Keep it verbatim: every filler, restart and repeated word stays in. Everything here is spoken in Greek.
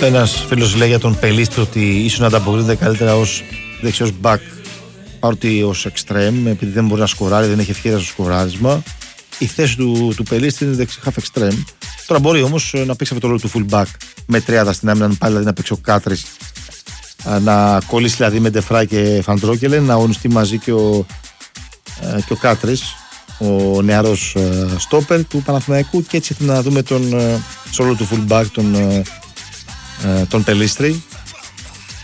Ένας φίλος λέει για τον Πελίστρη ότι ίσως να ανταποκρίνεται καλύτερα ως δεξιός back παρότι ως extreme, επειδή δεν μπορεί να σκοράρει, δεν έχει ευκαιρία στο σκοράρισμα. Η θέση του, του Πελίστρη είναι δεξί half extreme. Τώρα μπορεί όμως να παίξει αυτό το ρόλο του full back με τριάδα στην άμυνα, πάλι δηλαδή να παίξει ο Κάτρης, να κολλήσει δηλαδή με Ντεφρά και Φαντρόκελε, να αγωνιστεί μαζί και ο, και ο Κάτρης, ο νεαρός στόπερ του Παναθηναϊκού, και έτσι να δούμε τον σόλο του full back, τον, τον Πελίστρη.